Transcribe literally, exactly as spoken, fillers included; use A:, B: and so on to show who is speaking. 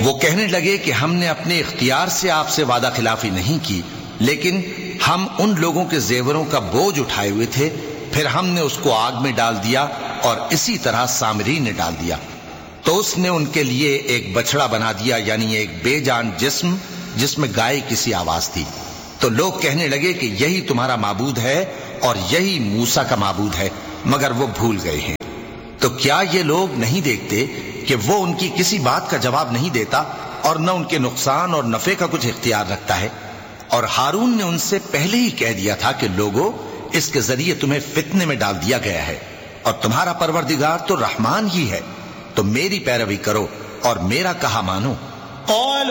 A: वो कहने लगे कि हमने अपने इख्तियार से आपसे वादा खिलाफी नहीं की, लेकिन हम उन लोगों के जेवरों का बोझ उठाए हुए थे, फिर हमने उसको आग में डाल दिया और इसी तरह सामरी ने डाल दिया। तो उसने उनके लिए एक बछड़ा बना दिया, यानी एक बेजान जिस्म जिसमें गाय किसी आवाज थी। तो लोग कहने लगे कि यही तुम्हारा माबूद है और यही मूसा का माबूद है, मगर वो भूल गए हैं। तो क्या ये लोग नहीं देखते कि वो उनकी किसी बात का जवाब नहीं देता और न उनके नुकसान और नफे का कुछ इख्तियार रखता है? और हारून ने उनसे पहले ही कह दिया था कि लोगों, इसके जरिए तुम्हें फितने में डाल दिया गया है और तुम्हारा परवरदिगार तो रहमान ही है, तो मेरी पैरवी करो और मेरा कहा मानो।